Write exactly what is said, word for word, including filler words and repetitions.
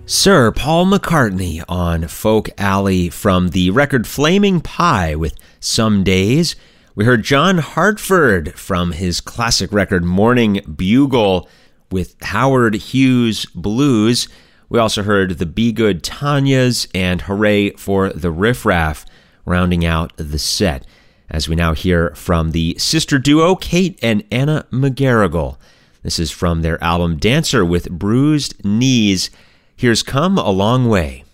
Sir Paul McCartney on Folk Alley from the record Flaming Pie with Some Days. We heard John Hartford from his classic record Morning Bugle with Howard Hughes Blues. We also heard the Be Good Tanyas and Hooray for the Riff Raff rounding out the set, as we now hear from the sister duo Kate and Anna McGarrigle. This is from their album Dancer with Bruised Knees. Here's Come a Long Way.